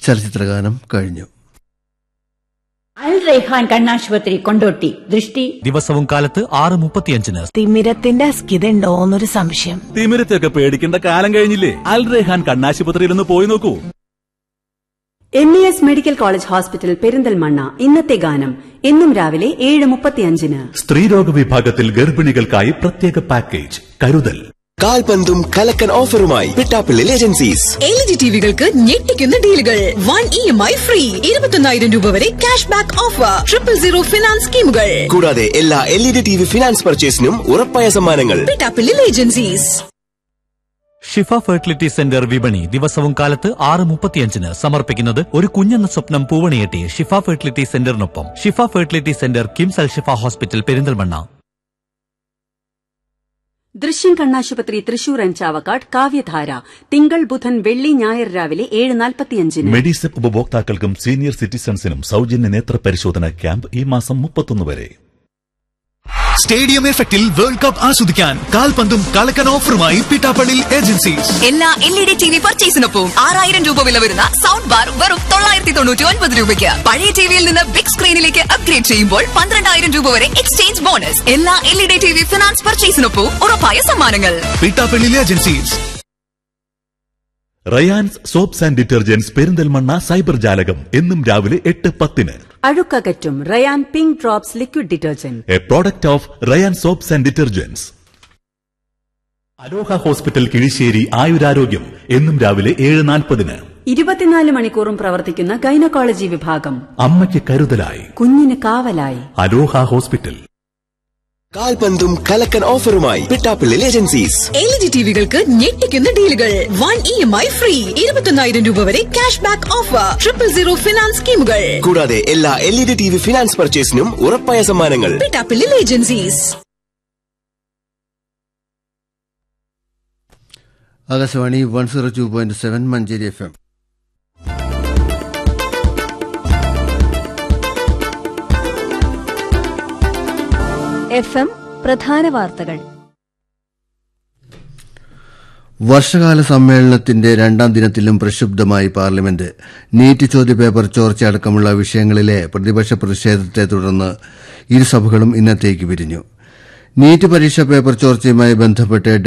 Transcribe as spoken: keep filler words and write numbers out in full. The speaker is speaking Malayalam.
ചലച്ചിത്രഗാനം കഴിഞ്ഞു. അൽ റൈഹാൻ കണ്ണാശുപത്രി കൊണ്ടോട്ടി. ദൃഷ്ടി ദിവസവും കാലത്ത് ആറ് മുപ്പത്തിയഞ്ചിന്. തിമിരത്തിന്റെ അസ്കിതയുണ്ടോ എന്നൊരു സംശയം. തിമിരത്തൊക്കെ പേടിക്കേണ്ട കാലം കഴിഞ്ഞില്ലേ? അൽ റൈഹാൻ കണ്ണാശുപത്രിയിൽ ഒന്ന് പോയി നോക്കൂ. M E S medical college hospital Perinthalmanna. ഇന്നത്തെ ഗാനം എന്നും രാവിലെ ഏഴ് മുപ്പത്തിയഞ്ചിന്. സ്ത്രീരോഗ വിഭാഗത്തിൽ ഗർഭിണികൾക്കായി പ്രത്യേക പാക്കേജ് കരുതൽ. കാൽപന്തും കലക്കൻ ഓഫറുമായി പിട്ടാപ്പിള്ളി ഏജൻസീസ്. എൽ ജി ടിവികൾക്ക് ഞെട്ടിക്കുന്ന ഡീലുകൾ. One E M I free. ഇരുപത്തൊന്നായിരം രൂപ വരെ cash back offer. Triple zero finance സ്കീമുകൾ. കൂടാതെ എല്ലാ L E D T V finance പർച്ചേസിനും ഉറപ്പായ സമ്മാനങ്ങൾ. പിട്ടാപ്പിള്ളി ഏജൻസീസ്. ഷിഫ ഫെർട്ടിലിറ്റി സെന്റർ വിപണി. ദിവസവും കാലത്ത് ആറ് മുപ്പത്തിയഞ്ചിന്. സമർപ്പിക്കുന്നത് ഒരു കുഞ്ഞെന്ന സ്വപ്നം പൂവണിയെട്ടി. ഷിഫ ഫെർട്ടിലിറ്റി സെന്ററിനൊപ്പം ഷിഫ ഫെർട്ടിലിറ്റി സെന്റർ കിംസ് അൽ ഷിഫ ഹോസ്പിറ്റൽ പെരിന്തൽമണ്ണ. ദൃശ്യം കണ്ണാശുപത്രി തൃശൂർ ആൻഡ് ചാവക്കാട്. കാവ്യധാര തിങ്കൾ ബുധൻ വെള്ളി ഞായർ രാവിലെ ഏഴ് നാൽപ്പത്തിയഞ്ചിന്. മെഡിസെപ്പ് ഉപഭോക്താക്കൾക്കും സീനിയർ സിറ്റിസൺസിനും സൗജന്യ നേത്ര പരിശോധന ക്യാമ്പ് ഈ മാസം മുപ്പത്തൊന്ന് വരെ. സ്റ്റേഡിയം എഫക്റ്റിൽ വേൾഡ് കപ്പ് ആസ്വദിക്കാൻ കാൽപന്തും കളക്കൻ ഓഫറുമായി പിട്ടാപ്പള്ളി ഏജൻസീസ്. എല്ലാ L E D T V പർച്ചേസിനൊപ്പം ആറായിരം രൂപ വില വരുന്ന സൗണ്ട് ബാർ വെറും തൊള്ളായിരത്തി തൊണ്ണൂറ്റി ഒൻപത് രൂപയ്ക്ക്. പഴയ ടിവിയിൽ നിന്ന് ബിഗ് സ്ക്രീനിലേക്ക് അപ്ഗ്രേഡ് ചെയ്യുമ്പോൾ പന്ത്രണ്ടായിരം രൂപ വരെ എക്സ്ചേഞ്ച് ബോണസ്. എല്ലാ L E D T V finance പർച്ചേസിനൊപ്പം ഉറപ്പായ സമ്മാനങ്ങൾ. Pittappilly agencies. Rayan's soaps and detergents Perinthalmanna cyber ജാലകം എന്നും രാവിലെ എട്ട് പത്തിന്. അഴുക്കകറ്റും Ryan pink drops liquid detergent. A product of Ryan soaps and detergents. Aloha hospital Kizhissery ആയുരാരോഗ്യം എന്നും രാവിലെ ഏഴ് നാൽപ്പതിന്. ഇരുപത്തിനാല് മണിക്കൂറും പ്രവർത്തിക്കുന്ന ഗൈനക്കോളജി വിഭാഗം. അമ്മയ്ക്ക് കരുതലായി, കുഞ്ഞിന് കാവലായി. അലോഹ hospital. കാൽപന്തും കലക്കൻ ഓഫറുമായി Pittappilly agencies. L G ടിവികൾക്ക് ഞെട്ടിക്കുന്ന ഡീലുകൾ. One E M I free. ഇരുപത്തൊന്നായിരം രൂപ വരെ cash back offer. Triple zero finance സ്കീമുകൾ. കൂടാതെ എല്ലാ L E D T V finance പർച്ചേസിനും ഉറപ്പായ സമ്മാനങ്ങൾ. Pittappilly agencies. Akashvani one zero two point seven Manjeri F M. F M പ്രധാന വാർത്തകൾ. വർഷകാല സമ്മേളനത്തിന്റെ രണ്ടാം ദിനത്തിലും പ്രക്ഷുബ്ധമായി പാർലമെന്റ്. നീറ്റ് ചോദ്യപേപ്പർ ചോർച്ചയടക്കമുള്ള വിഷയങ്ങളിലെ പ്രതിപക്ഷ പ്രതിഷേധത്തെ തുടർന്ന് ഇരുസഭകളും ഇന്നത്തേക്ക് പിരിഞ്ഞു. നീറ്റ് പരീക്ഷാ പേപ്പർ ചോർച്ചയുമായി ബന്ധപ്പെട്ട്